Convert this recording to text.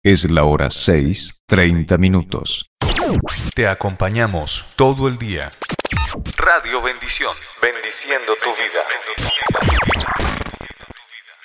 Es la hora 6:30. Te acompañamos todo el día. Radio Bendición, bendiciendo tu vida.